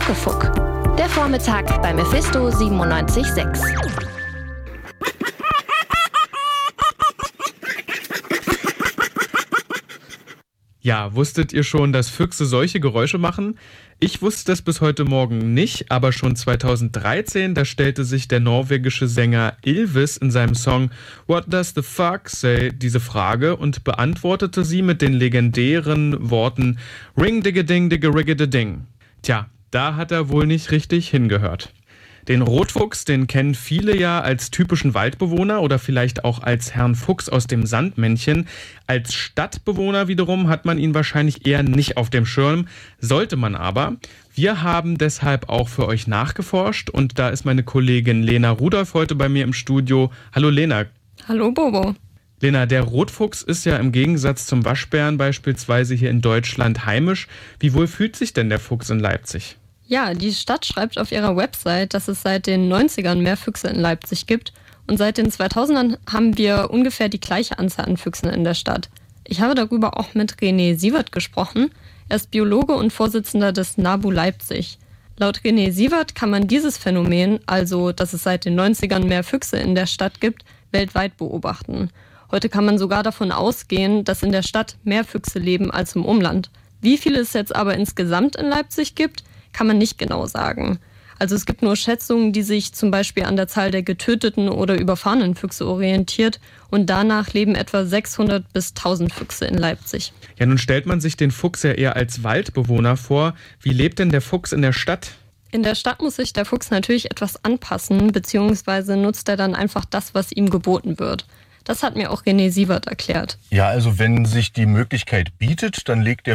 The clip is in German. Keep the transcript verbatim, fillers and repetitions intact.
Muckefuck, der Vormittag bei Mephisto siebenundneunzig Komma sechs. Ja, wusstet ihr schon, dass Füchse solche Geräusche machen? Ich wusste das bis heute Morgen nicht, aber schon zweitausenddreizehn, da stellte sich der norwegische Sänger Ylvis in seinem Song What Does the Fuck Say diese Frage und beantwortete sie mit den legendären Worten Ring digga ding digga rigga ding. Tja, da hat er wohl nicht richtig hingehört. Den Rotfuchs, den kennen viele ja als typischen Waldbewohner oder vielleicht auch als Herrn Fuchs aus dem Sandmännchen. Als Stadtbewohner wiederum hat man ihn wahrscheinlich eher nicht auf dem Schirm, sollte man aber. Wir haben deshalb auch für euch nachgeforscht und da ist meine Kollegin Lena Rudolph heute bei mir im Studio. Hallo Lena. Hallo Bobo. Lena, der Rotfuchs ist ja im Gegensatz zum Waschbären beispielsweise hier in Deutschland heimisch. Wie wohl fühlt sich denn der Fuchs in Leipzig? Ja, die Stadt schreibt auf ihrer Website, dass es seit den neunzigern mehr Füchse in Leipzig gibt. Und seit den zweitausendern haben wir ungefähr die gleiche Anzahl an Füchsen in der Stadt. Ich habe darüber auch mit René Sievert gesprochen. Er ist Biologe und Vorsitzender des NABU Leipzig. Laut René Sievert kann man dieses Phänomen, also dass es seit den neunzigern mehr Füchse in der Stadt gibt, weltweit beobachten. Heute kann man sogar davon ausgehen, dass in der Stadt mehr Füchse leben als im Umland. Wie viele es jetzt aber insgesamt in Leipzig gibt, kann man nicht genau sagen. Also es gibt nur Schätzungen, die sich zum Beispiel an der Zahl der getöteten oder überfahrenen Füchse orientiert und danach leben etwa sechshundert bis tausend Füchse in Leipzig. Ja, nun stellt man sich den Fuchs ja eher als Waldbewohner vor. Wie lebt denn der Fuchs in der Stadt? In der Stadt muss sich der Fuchs natürlich etwas anpassen, beziehungsweise nutzt er dann einfach das, was ihm geboten wird. Das hat mir auch René Sievert erklärt. Ja, also wenn sich die Möglichkeit bietet, dann legt der